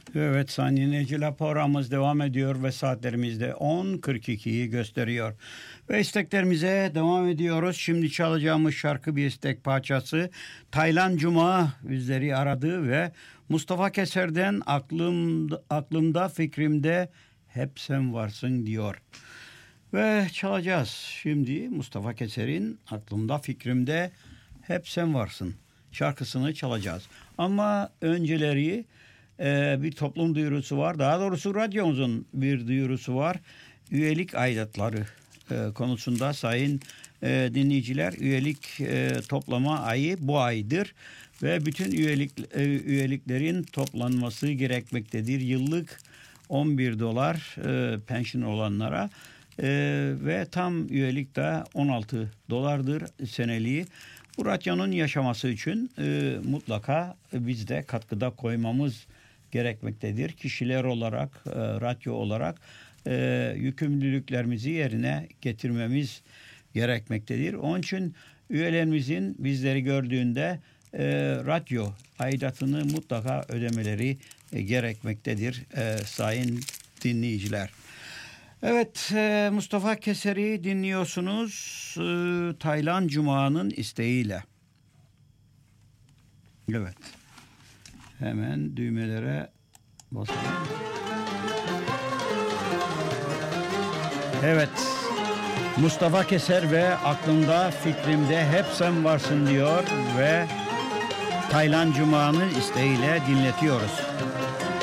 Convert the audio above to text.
Evet sayın dinleyiciler, programımız devam ediyor ve saatlerimizde 10.42'yi gösteriyor. Ve isteklerimize devam ediyoruz. Şimdi çalacağımız şarkı bir istek parçası. Taylan Cuma bizleri aradı ve Mustafa Keser'den aklımda fikrimde hep sen varsın diyor. Ve çalacağız şimdi Mustafa Keser'in aklımda fikrimde hep sen varsın şarkısını çalacağız. Ama önceleri bir toplum duyurusu var. Daha doğrusu radyomuzun bir duyurusu var. Üyelik aidatları konusunda sayın dinleyiciler, üyelik toplama ayı bu aydır ve bütün üyeliklerin toplanması gerekmektedir. Yıllık $11 pensiyon olanlara ve tam üyelik de $16 seneliği. Bu radyonun yaşaması için mutlaka biz de katkıda koymamız gerekmektedir. Kişiler olarak, radyo olarak yükümlülüklerimizi yerine getirmemiz gerekmektedir. Onun için üyelerimizin bizleri gördüğünde radyo aidatını mutlaka ödemeleri gerekmektedir sayın dinleyiciler. Evet, Mustafa Keser'i dinliyorsunuz Taylan Cuma'nın isteğiyle. Evet. Hemen düğmelere basalım. Evet. Mustafa Keser ve aklımda fikrimde hep sen varsın diyor ve Taylan Cuma'nın isteğiyle dinletiyoruz.